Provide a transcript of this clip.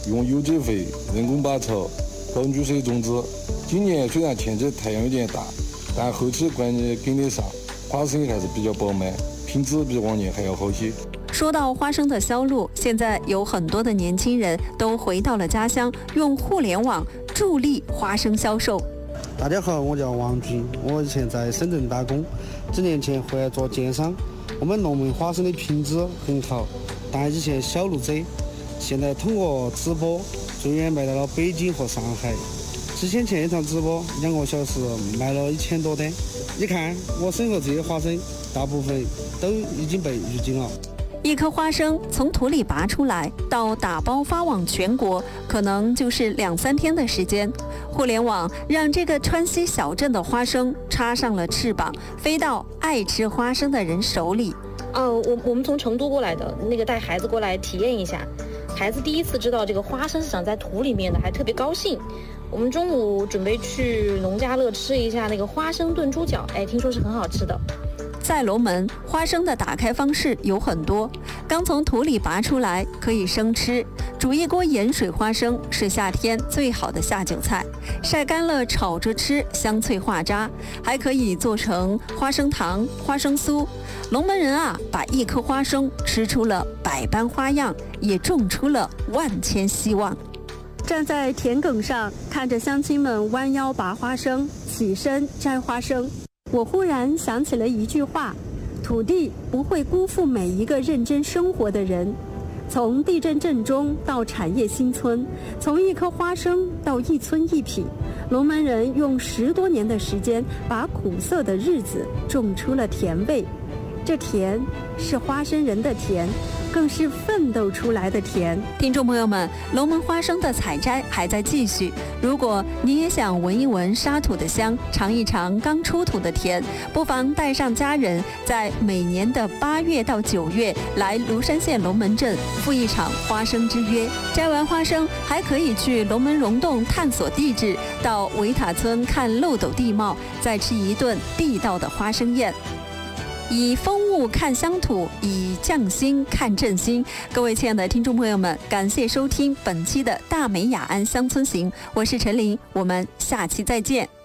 用有机肥、人工拔草、高雨水种植。今年虽然天气太阳有点大，但后期关键跟得上，花生还是比较饱满，品质比往年还要好些。 说到花生的销路，现在有很多的年轻人都回到了家乡，用互联网助力花生销售。 大家好，我叫王军，我以前在深圳打工，几年前回来做电商。我们农民花生的品质很好，但以前销路窄，现在通过直播最远卖到了北京和上海。之前一场直播2个小时卖了1000多单。你看我身后这些花生，大部分都已经被预警了。 一颗花生从土里拔出来到打包发往全国，可能就是2-3天的时间。互联网让这个川西小镇的花生插上了翅膀，飞到爱吃花生的人手里。 我们从成都过来的，带孩子过来体验一下。孩子第一次知道这个花生是长在土里面的，还特别高兴。我们中午准备去农家乐吃一下那个花生炖猪脚，听说是很好吃的。 在龙门，花生的打开方式有很多。刚从土里拔出来可以生吃，煮一锅盐水花生是夏天最好的下酒菜，晒干了炒着吃，香脆化渣。还可以做成花生糖、花生酥。龙门人啊，把一颗花生吃出了百般花样，也种出了万千希望。站在田埂上，看着乡亲们弯腰拔花生，起身摘花生，我忽然想起了一句话：土地不会辜负每一个认真生活的人。从地震震中到产业新村，从一颗花生到一村一匹，龙门人用10多年的时间，把苦涩的日子种出了甜味。这甜是花生人的甜，更是奋斗出来的甜。听众朋友们，龙门花生的采摘还在继续。如果你也想闻一闻沙土的香，尝一尝刚出土的甜，不妨带上家人，在每年的8月到9月来庐山县龙门镇赴一场花生之约。摘完花生，还可以去龙门溶洞探索地质，到维塔村看漏斗地貌，再吃一顿地道的花生宴。以风物看乡土，以匠心看振兴。各位亲爱的听众朋友们，感谢收听本期的大美雅安乡村行，我是陈琳，我们下期再见。